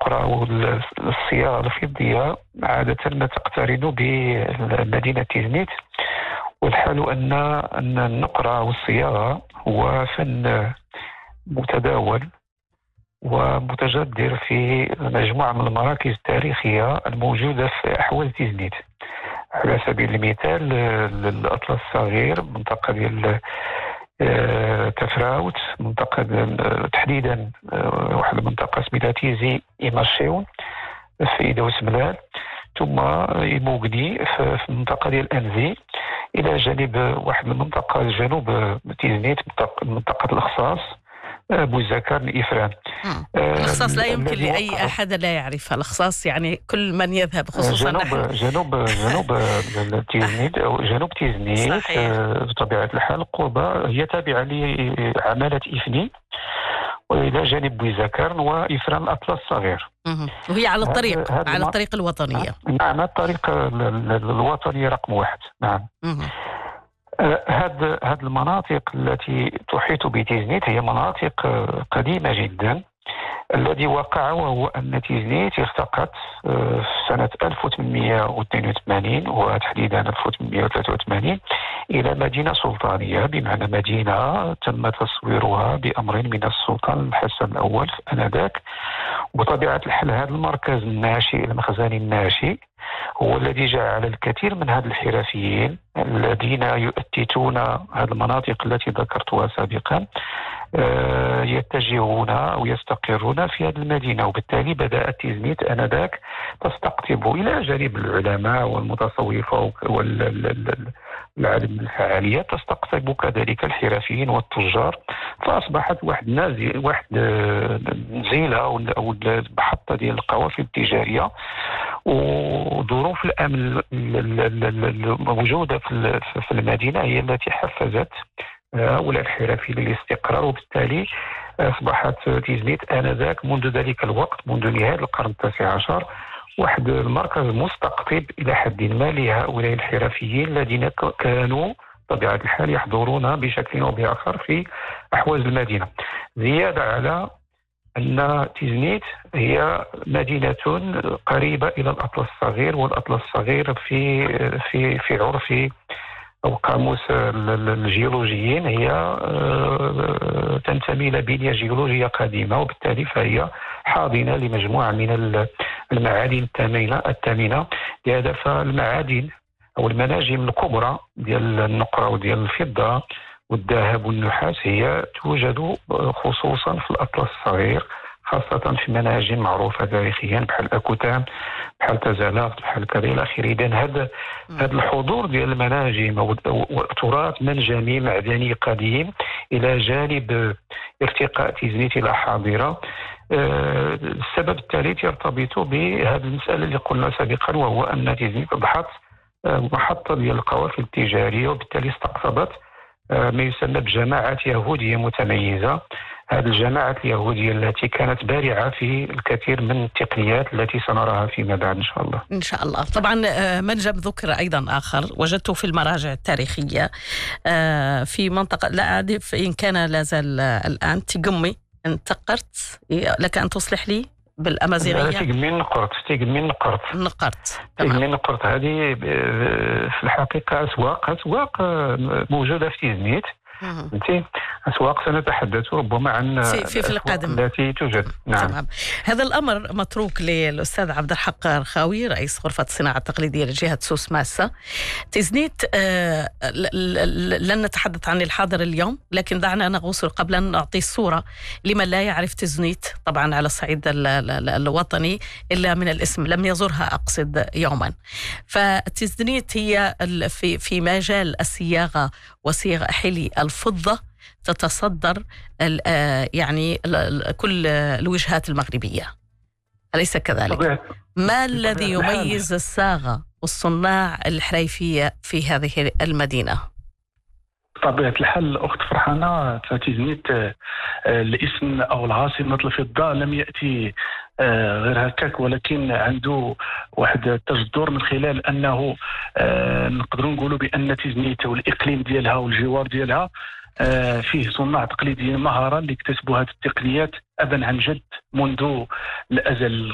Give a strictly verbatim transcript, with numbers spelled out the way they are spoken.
النقرة والصياغة الفضية عادة ما تقترن بمدينة تيزنيت، والحال أن أن النقرة والصياغة هو فن متداول ومتجذر في مجموعة من المراكز التاريخية الموجودة في أحوال تيزنيت. على سبيل المثال الأطلس الصغير، منطقة ديال تفراوت، منطقة تحديدا واحد المنطقة سميتها تيزي إيماشيون في إيدوس ملال، ثم يموغني في المنطقة ديال أنزي، إلى جانب واحد المنطقة جنوب تيزنيت منطقة الخصاص بوزكار الإفران. الخصاص لا يمكن لأي أحد لا يعرفها، الخصاص يعني كل من يذهب، خصوصا جنوب نحن جنوب جنوب تيزنيت أو جنوب تيزنيت بطبيعة الحال قربة، هي تابعة لعمالة إفني، وإلى جانب بوزكار وإفران الأطلس الصغير، وهي على الطريق هاد على الطريق الوطنية. نعم، الطريق الوطني رقم واحد. نعم. هذه هذه المناطق التي تحيط بتيزنيت هي مناطق قديمة جدا. الذي وقع وهو أن تيزنيت ارتقت في سنة ألف وثمانمائة واثنين وثمانين وتحديدا ألف وثمانمائة وثلاثة وثمانين إلى مدينة سلطانية، بمعنى مدينة تم تصويرها بأمر من السلطان الحسن الأول آنذاك. وبطبيعة الحال هذا المركز الناشئ، المخزن الناشئ، هو الذي جعل الكثير من هذا الحرفيين الذين يؤتتون هذه المناطق التي ذكرتها سابقا يتجهون أو يستقرون في هذه المدينة، وبالتالي بدأت تيزنيت آنذاك تستقطب إلى جانب العلماء والمتصوفة والعدد من الفعاليات، تستقطب كذلك الحرفيين والتجار، فأصبحت واحد نازل واحد نزيلة أو محطة ديال القوافل التجارية. وظروف الأمن الموجودة في المدينة هي التي حفزت هؤلاء الحرفيين للاستقرار، وبالتالي أصبحت تيزنيت آنذاك منذ ذلك الوقت، منذ نهاية القرن التاسع عشر، واحد المركز مستقطب إلى حد ما لهؤلاء الحرفيين الذين كانوا بطبيعة الحال يحضرون بشكل أو بآخر في أحواز المدينة. زيادة على أن تيزنيت هي مدينة قريبة إلى الأطلس الصغير، والأطلس الصغير في في في عرف أو قاموس الجيولوجيين هي تنتمي إلى بنية جيولوجية قديمة، وبالتالي فهي حاضنة لمجموعة من المعادن الثمينة الثمينة. لهذا فالمعادن أو المناجم الكبرى ديال النقرة وديال الفضة والذهب والنحاس هي توجد خصوصا في الأطلس الصغير، خاصة في مناجم معروفة تاريخيا بحال أكوتام، بحال تزالغ، بحال كذا إلى آخره. إذن هذا هذا الحضور ديال المناجم وتراث منجمي معدني قديم إلى جانب ارتقاء تيزنيت إلى حاضرة. السبب الثالث يرتبط بهذه المسألة اللي قلنا سابقا، وهو أن تيزنيت أصبحت محطة ديال القوافل التجارية، وبالتالي استقطبت ما يسمى بجماعات يهودية متميزة. هذه الجماعات اليهودية التي كانت بارعة في الكثير من التقنيات التي سنراها فيما بعد إن شاء الله. إن شاء الله. طبعا منجم ذكر أيضا آخر وجدته في المراجع التاريخية في منطقة لا أعرف إن كان لا زال الآن، تقمي انتقرت، لك أن تصلح لي بالأمازيغية. تقمي نقرت تقمي نقرت نقرت تقمي نقرت هذه في الحقيقة أسواق أسواق موجودة في تيزنيت. فهمتي؟ أسواق سنتحدث ربما عن في, في, في القادم التي توجد. نعم. تمام. هذا الأمر متروك للأستاذ عبد الحق رخاوي، رئيس غرفة الصناعة التقليدية لجهة سوس ماسة. تيزنيت آه لن نتحدث عن الحاضر اليوم، لكن دعنا نغوص قبل أن نعطي الصورة لمن لا يعرف تيزنيت طبعا على الصعيد الوطني إلا من الاسم، لم يزورها أقصد يوما. فتيزنيت هي في في مجال الصياغة وصيغ حلي الفضة تتصدر يعني كل الوجهات المغربية، أليس كذلك؟ ما الذي يميز الصاغة والصناع الحريفية في هذه المدينة؟ بطبيعة الحال أخت فرحانة، فتيزنيت الاسم أو العاصمة الفضة لم يأتي غير هكاك، ولكن عنده واحد التجذر من خلال أنه نقدروا نقولوا بأن تيزنيت والإقليم ديالها والجوار ديالها فيه صناع تقليديين مهارة اللي اكتسبوا هذه التقنيات أبا عن جد منذ الأزل.